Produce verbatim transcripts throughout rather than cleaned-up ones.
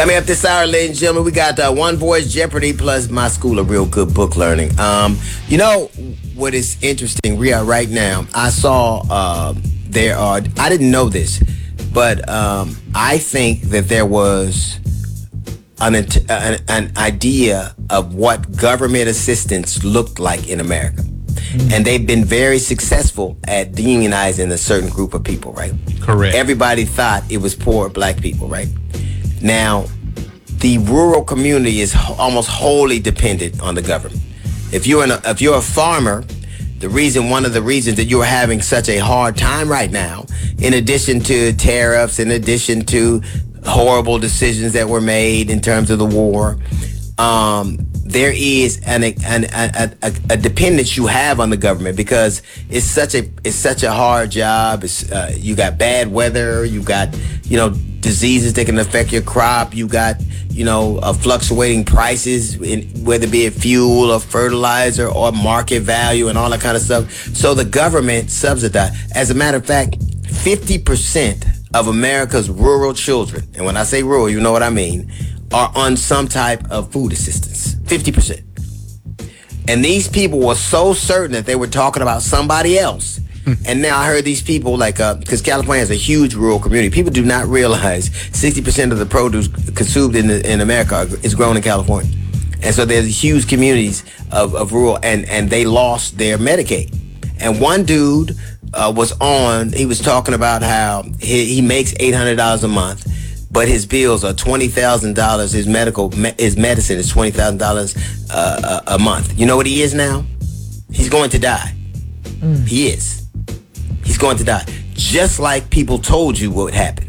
Coming up this hour, ladies and gentlemen, we got uh, One Voice Jeopardy plus my school of real good book learning. Um, you know what is interesting, Rhea, right now, I saw uh, there are, I didn't know this, but um, I think that there was an, an, an idea of what government assistance looked like in America. Mm-hmm. And they've been very successful at demonizing a certain group of people, right? Correct. Everybody thought it was poor black people, right? Now, the rural community is ho- almost wholly dependent on the government. If you're in a, if you're a farmer, the reason, one of the reasons that you're having such a hard time right now, in addition to tariffs, in addition to horrible decisions that were made in terms of the war, um, there is an, an, a, a, a dependence you have on the government because it's such a it's such a hard job. It's uh, you got bad weather, you got you know diseases that can affect your crop, you got you know uh, fluctuating prices, in, whether it be it fuel or fertilizer or market value and all that kind of stuff. So the government subsidizes. As a matter of fact, fifty percent of America's rural children, and when I say rural, you know what I mean, are on some type of food assistance. fifty percent. And these people were so certain that they were talking about somebody else. And now I heard these people, like, because uh, California has a huge rural community. People do not realize sixty percent of the produce consumed in, the, in America is grown in California. And so there's huge communities of, of rural, and, and they lost their Medicaid. And one dude uh, was on, he was talking about how he, he makes eight hundred dollars a month, but his bills are twenty thousand dollars. His medical, his medicine is twenty thousand dollars uh, a, a month. You know what he is now? He's going to die. Mm. He is. He's going to die. Just like people told you what happened.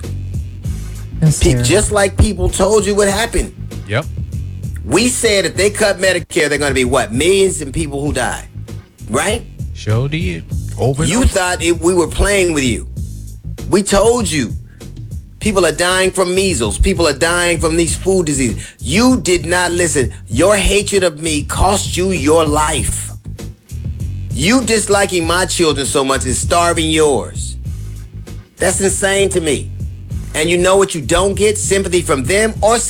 Pe- just like people told you what happened. Yep. We said if they cut Medicare, they're going to be what? Millions of people who die. Right? Sure did. Over you over. thought it, we were playing with you. We told you. People are dying from measles. People are dying from these food diseases. You did not listen. Your hatred of me cost you your life. You disliking my children so much is starving yours. That's insane to me. And you know what you don't get? Sympathy from them or